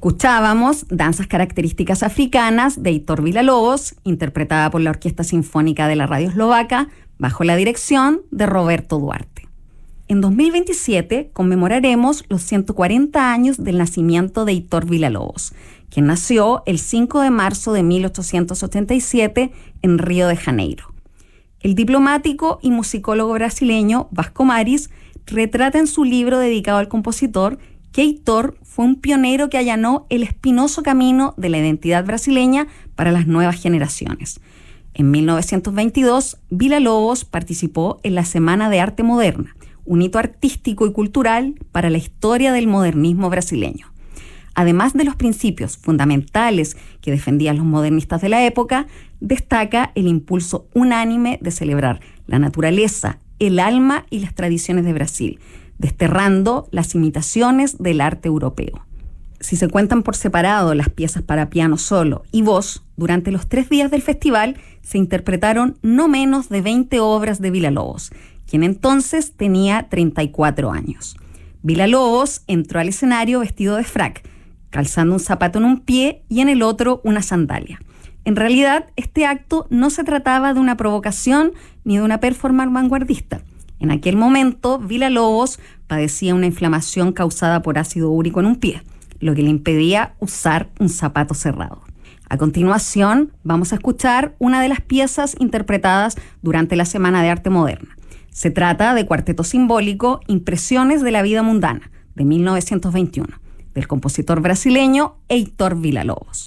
Escuchábamos Danzas Características Africanas de Heitor Villa-Lobos, interpretada por la Orquesta Sinfónica de la Radio Eslovaca, bajo la dirección de Roberto Duarte. En 2027 conmemoraremos los 140 años del nacimiento de Heitor Villa-Lobos, quien nació el 5 de marzo de 1887 en Río de Janeiro. El diplomático y musicólogo brasileño Vasco Maris retrata en su libro dedicado al compositor que Heitor fue un pionero que allanó el espinoso camino de la identidad brasileña para las nuevas generaciones. En 1922, Villa-Lobos participó en la Semana de Arte Moderna, un hito artístico y cultural para la historia del modernismo brasileño. Además de los principios fundamentales que defendían los modernistas de la época, destaca el impulso unánime de celebrar la naturaleza, el alma y las tradiciones de Brasil, desterrando las imitaciones del arte europeo. Si se cuentan por separado las piezas para piano solo y voz, durante los 3 días del festival se interpretaron no menos de 20 obras de Villa-Lobos, quien entonces tenía 34 años. Villa-Lobos entró al escenario vestido de frac, calzando un zapato en un pie y en el otro una sandalia. En realidad, este acto no se trataba de una provocación ni de una performance vanguardista. En aquel momento, Villa-Lobos padecía una inflamación causada por ácido úrico en un pie, lo que le impedía usar un zapato cerrado. A continuación, vamos a escuchar una de las piezas interpretadas durante la Semana de Arte Moderna. Se trata de Cuarteto Simbólico, Impresiones de la Vida Mundana, de 1921, del compositor brasileño Heitor Villa-Lobos.